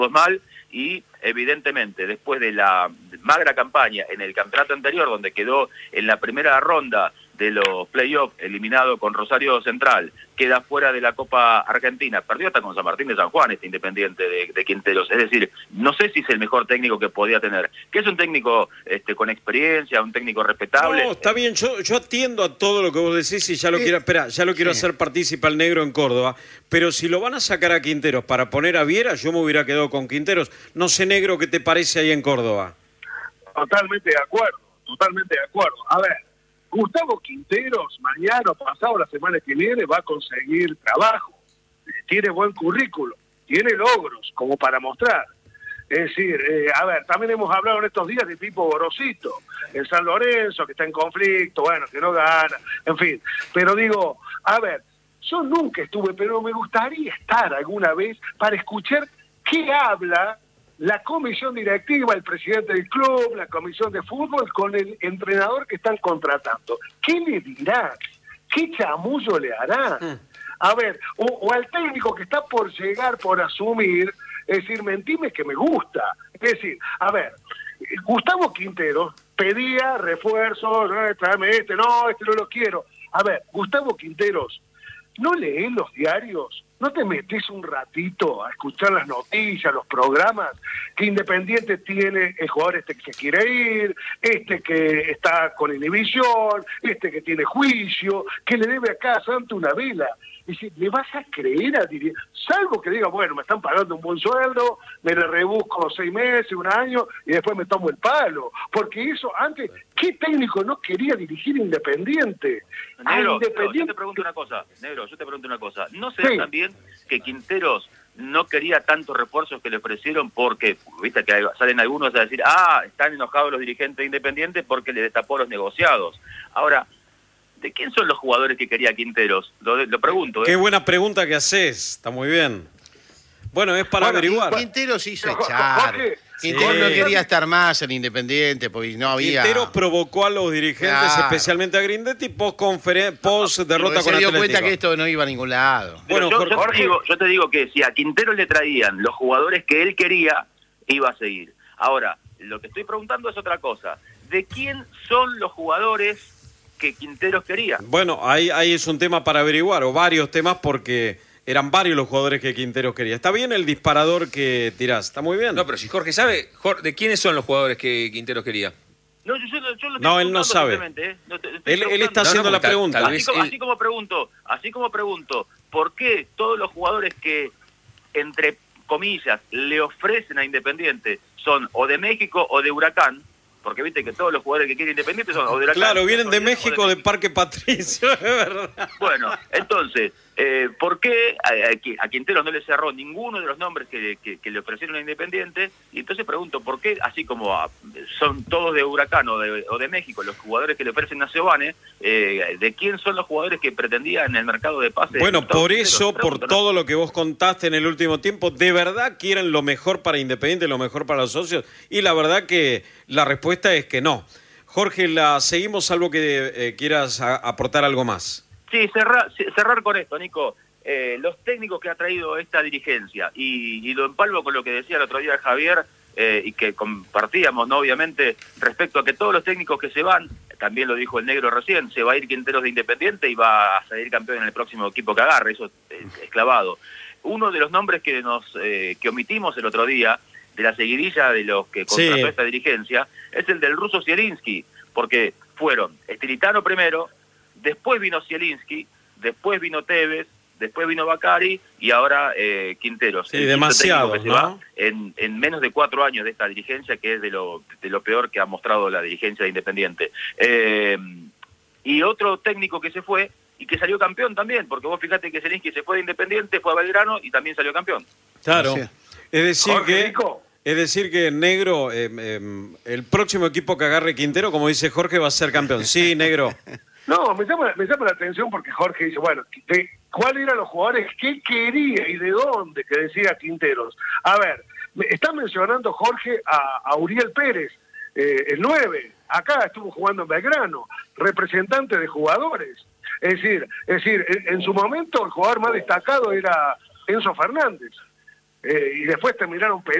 mal y evidentemente después de la magra campaña en el campeonato anterior donde quedó en la primera ronda de los playoffs eliminado con Rosario Central, queda fuera de la Copa Argentina, perdió hasta con San Martín de San Juan este Independiente de Quinteros, es decir, no sé si es el mejor técnico que podía tener, que es un técnico con experiencia, un técnico respetable. No, está bien, yo atiendo a todo lo que vos decís y ya lo quiero, espera, ya lo quiero hacer partícipe al negro en Córdoba, pero si lo van a sacar a Quinteros para poner a Viera, yo me hubiera quedado con Quinteros. No sé, negro, ¿qué te parece ahí en Córdoba? Totalmente de acuerdo, totalmente de acuerdo. A ver, Gustavo Quinteros, mañana o pasado, la semana que viene, va a conseguir trabajo. Tiene buen currículum, tiene logros como para mostrar. Es decir, a ver, también hemos hablado en estos días de Pipo Gorosito, en San Lorenzo, que está en conflicto, bueno, que no gana, en fin. Pero digo, a ver, yo nunca estuve, pero me gustaría estar alguna vez para escuchar qué habla la comisión directiva, el presidente del club, la comisión de fútbol, con el entrenador que están contratando. ¿Qué le dirá? ¿Qué chamullo le hará? A ver, o al técnico que está por llegar, por asumir, es decir, mentime que me gusta. Es decir, a ver, Gustavo Quinteros pedía refuerzos, tráeme no lo quiero. A ver, Gustavo Quinteros, ¿no lees los diarios? ¿No te metes un ratito a escuchar las noticias, los programas? Que Independiente tiene el jugador que se quiere ir, que está con inhibición, que tiene juicio, que le debe acá a Santo una vela. Y si le vas a creer a dirigir, salvo que diga, bueno, me están pagando un buen sueldo, me le rebusco 6 meses, 1 año, y después me tomo el palo. Porque eso antes, ¿qué técnico no quería dirigir Independiente? Negro, yo te pregunto una cosa. ¿No será también que Quinteros no quería tantos refuerzos que le ofrecieron porque, viste que salen algunos a decir, están enojados los dirigentes de Independiente porque le destapó los negociados? Ahora, ¿de quién son los jugadores que quería Quinteros? Lo pregunto. Qué buena pregunta que haces, está muy bien. Bueno, es para averiguar. Quinteros hizo echar. Quinteros no quería estar más en Independiente porque no había... Quinteros provocó a los dirigentes, especialmente a Grindetti, post derrota con Atlético. Se dio cuenta que esto no iba a ningún lado. Bueno, yo te digo que si a Quinteros le traían los jugadores que él quería, iba a seguir. Ahora, lo que estoy preguntando es otra cosa. ¿De quién son los jugadores que Quinteros quería? Bueno, ahí es un tema para averiguar, o varios temas, porque eran varios los jugadores que Quinteros quería. Está bien el disparador que tirás, está muy bien. No, pero si Jorge sabe, ¿de quiénes son los jugadores que Quinteros quería? No, él no sabe. Él está haciendo la pregunta. Así como pregunto, ¿por qué todos los jugadores que, entre comillas, le ofrecen a Independiente son o de México o de Huracán? Porque viste que todos los jugadores que quieren Independiente son o de Huracán. Claro, vienen de México, de Parque Patricio, es verdad. Bueno, entonces, ¿por qué a Quinteros no le cerró ninguno de los nombres que le ofrecieron a Independiente? Y entonces pregunto, ¿por qué, así como son todos de Huracán o de México los jugadores que le ofrecen a Giovanni, de quién son los jugadores que pretendía en el mercado de pases? Bueno, por eso, por todo lo que vos contaste en el último tiempo, de verdad quieren lo mejor para Independiente, lo mejor para los socios, y la verdad que la respuesta es que no. Jorge, la seguimos, salvo que quieras aportar algo más. Sí, cerrar con esto, Nico. Los técnicos que ha traído esta dirigencia, y lo empalmo con lo que decía el otro día Javier, y que compartíamos, ¿no? Obviamente, respecto a que todos los técnicos que se van, también lo dijo el negro recién, se va a ir Quinteros de Independiente y va a salir campeón en el próximo equipo que agarre, eso es clavado. Uno de los nombres que omitimos el otro día, de la seguidilla de los que contrató esta dirigencia, es el del ruso Zielinski, porque fueron Estilitano primero, después vino Zielinski, después vino Tevez, después vino Bacari y ahora Quinteros. Sí, demasiado, que se va en menos de 4 años de esta dirigencia, que es de lo peor que ha mostrado la dirigencia de Independiente. Y otro técnico que se fue y que salió campeón también, porque vos fíjate que Zielinski se fue de Independiente, fue a Belgrano y también salió campeón. Claro. Sí. Es decir Jorge, que negro, el próximo equipo que agarre Quintero, como dice Jorge, va a ser campeón. Sí, negro. No, me llama la atención porque Jorge dice, bueno, ¿cuáles eran los jugadores que quería y de dónde que decía Quinteros? A ver, está mencionando Jorge a Uriel Pérez, el 9, acá estuvo jugando en Belgrano, representante de jugadores. Es decir, en su momento el jugador más destacado era Enzo Fernández. y después terminaron